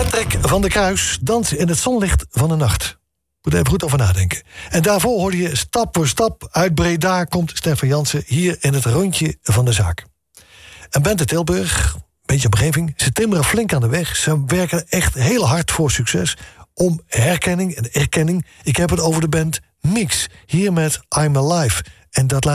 Patrick van der Kruis, Dansen in het zonlicht van de nacht. Moet even goed over nadenken. En daarvoor hoorde je stap voor stap uit Breda komt Stefan Jansen hier in het rondje van de zaak. En Bente Tilburg, een beetje omgeving, ze timmeren flink aan de weg. Ze werken echt heel hard voor succes om herkenning en erkenning. Ik heb het over de band Mix, hier met I'm Alive. En dat